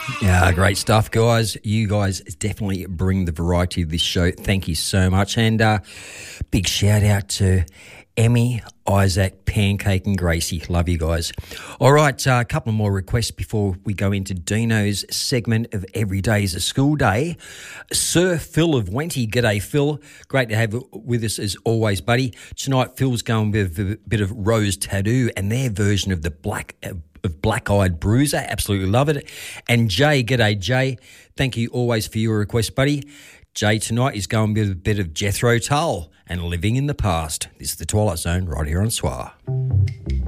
Yeah, great stuff, guys. You guys definitely bring the variety of this show. Thank you so much. And big shout out to Emmy, Isaac, Pancake and Gracie. Love you guys. All right, a couple more requests before we go into Dino's segment of Every Day is a School Day. Sir Phil of Wenty. G'day, Phil. Great to have you with us as always, buddy. Tonight, Phil's going with a bit of Rose Tattoo and their version of the Black Eyed Bruiser. Absolutely love it. And Jay, g'day, Jay. Thank you always for your request, buddy. Jay tonight is going with a bit of Jethro Tull and Living in the Past. This is the Twilight Zone right here on SWR.